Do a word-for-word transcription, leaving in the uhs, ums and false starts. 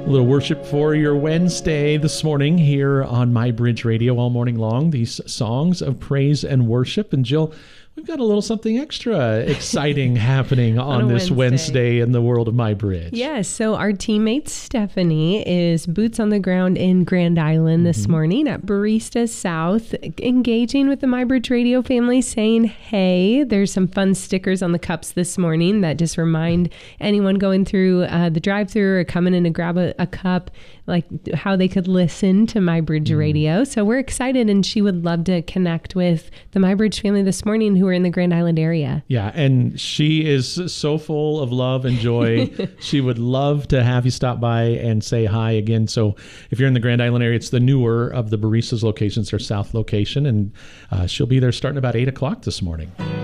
A little worship for your Wednesday this morning here on My Bridge Radio all morning long. These songs of praise and worship. And Jill, we've got a little something extra exciting happening on, on this Wednesday. Wednesday in the world of My Bridge. Yes, so our teammate Stephanie is boots on the ground in Grand Island this mm-hmm. morning at Barista South, engaging with the My Bridge Radio family, saying, hey, there's some fun stickers on the cups this morning that just remind anyone going through uh, the drive-thru or coming in to grab a, a cup, like how they could listen to My Bridge mm-hmm. Radio. So we're excited, and she would love to connect with the My Bridge family this morning who are in the Grand Island area. Yeah, and she is so full of love and joy. She would love to have you stop by and say hi again. So if you're in the Grand Island area, it's the newer of the Baristas locations, their south location, and uh, she'll be there starting about eight o'clock this morning.